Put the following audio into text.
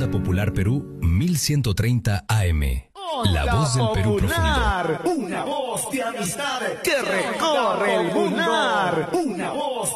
Onda Popular Perú 1130 AM. La voz del Perú profundo. Una voz de amistad que recorre el mundo. Una voz